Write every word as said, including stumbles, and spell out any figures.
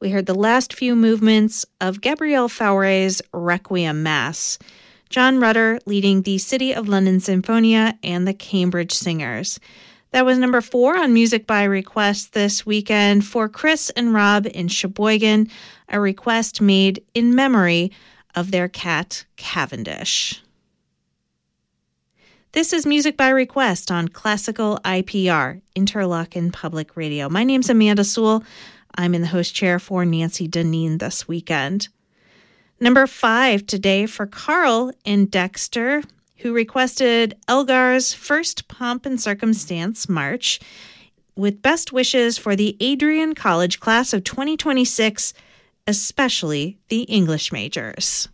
we heard the last few movements of Gabriel Fauré's Requiem Mass. John Rutter leading the City of London Sinfonia and the Cambridge Singers. That was number four on Music by Request this weekend for Chris and Rob in Sheboygan, a request made in memory of their cat, Cavendish. This is Music by Request on Classical I P R, Interlochen Public Radio. My name's Amanda Sewell. I'm in the host chair for Nancy Deneen this weekend. Number five today for Carl in Dexter, who requested Elgar's First Pomp and Circumstance March with best wishes for the Adrian College class of twenty twenty-six, especially the English majors.